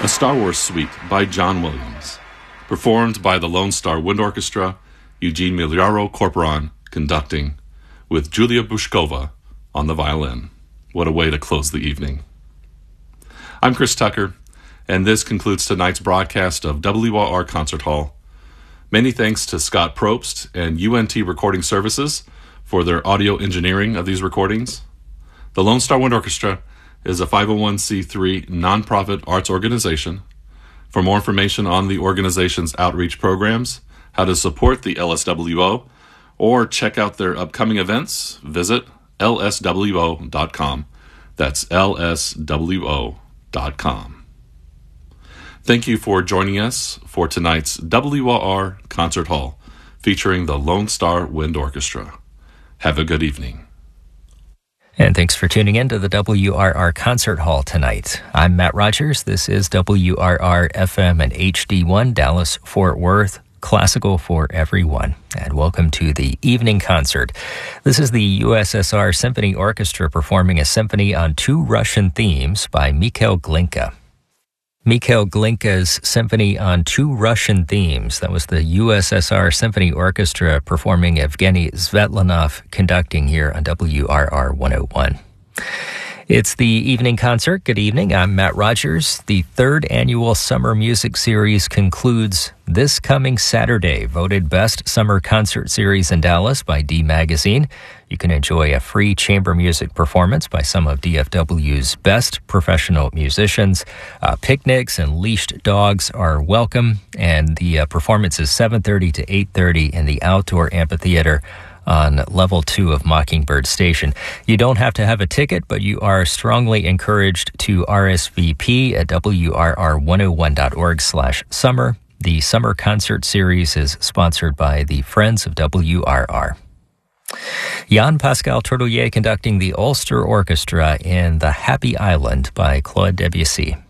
A Star Wars Suite by John Williams, performed by the Lone Star Wind Orchestra, Eugene Miliaro Corporon conducting, with Julia Bushkova on the violin. What a way to close the evening. I'm Chris Tucker, and this concludes tonight's broadcast of WOR Concert Hall. Many thanks to Scott Probst and UNT Recording Services for their audio engineering of these recordings. The Lone Star Wind Orchestra is a 501c3 nonprofit arts organization. For more information on the organization's outreach programs, how to support the LSWO, or check out their upcoming events, visit lswo.com. That's lswo.com. Thank you for joining us for tonight's WOR Concert Hall, featuring the Lone Star Wind Orchestra. Have a good evening. And thanks for tuning in to the WRR Concert Hall tonight. I'm Matt Rogers. This is WRR FM and HD1 Dallas-Fort Worth, classical for everyone. And welcome to the evening concert. This is the USSR Symphony Orchestra performing a symphony on two Russian themes by Mikhail Glinka. Mikhail Glinka's Symphony on Two Russian Themes. That was the USSR Symphony Orchestra performing, Evgeny Svetlanov conducting here on WRR 101. It's the evening concert. Good evening. I'm Matt Rogers. The third annual Summer Music Series concludes this coming Saturday, voted Best Summer Concert Series in Dallas by D Magazine. You can enjoy a free chamber music performance by some of DFW's best professional musicians. Picnics and leashed dogs are welcome, and the performance is 7:30 to 8:30 in the outdoor amphitheater on level 2 of Mockingbird Station. You don't have to have a ticket, but you are strongly encouraged to RSVP at WRR101.org/summer. The Summer Concert Series is sponsored by the Friends of WRR. Jan-Pascal Tourtellier conducting the Ulster Orchestra in The Happy Island by Claude Debussy.